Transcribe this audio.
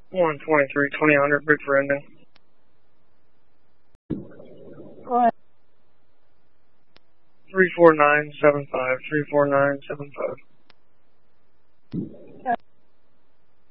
123, 2000, bridge for ending. Go ahead. 34975, 34975. Okay.